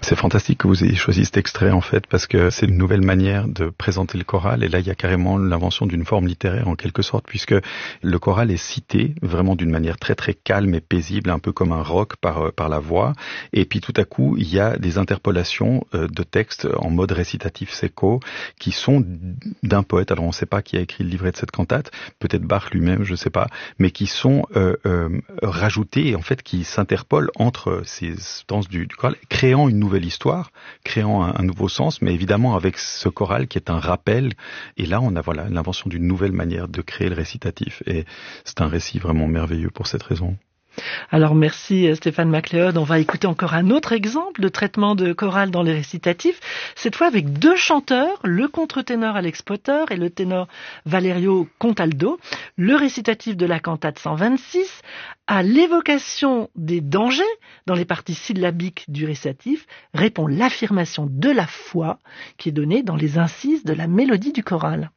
C'est fantastique que vous ayez choisi cet extrait en fait, parce que c'est une nouvelle manière de présenter le choral, et là il y a carrément l'invention d'une forme littéraire en quelque sorte, puisque le choral est cité vraiment d'une manière très très calme et paisible, un peu comme un rock par la voix, et puis tout à coup il y a des interpolations de textes en mode récitatif secco qui sont d'un poète. Alors on ne sait pas qui a écrit le livret de cette cantate, peut-être Bach lui-même, je ne sais pas, mais qui sont rajoutés et en fait qui s'interpolent entre ces stances du choral, créant une nouvelle histoire, créant un nouveau sens, mais évidemment avec ce choral qui est un rappel. Et là, on a l'invention d'une nouvelle manière de créer le récitatif. Et c'est un récit vraiment merveilleux pour cette raison. Alors merci Stéphane MacLeod. On va écouter encore un autre exemple de traitement de chorale dans les récitatifs, cette fois avec deux chanteurs, le contre-ténor Alex Potter et le ténor Valerio Contaldo. Le récitatif de la cantate 126, à l'évocation des dangers dans les parties syllabiques du récitatif, répond l'affirmation de la foi qui est donnée dans les incises de la mélodie du choral.